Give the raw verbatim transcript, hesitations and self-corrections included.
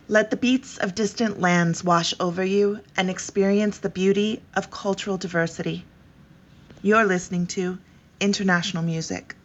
Let the beats of distant lands wash over you and experience the beauty of cultural diversity. You're listening to International Music.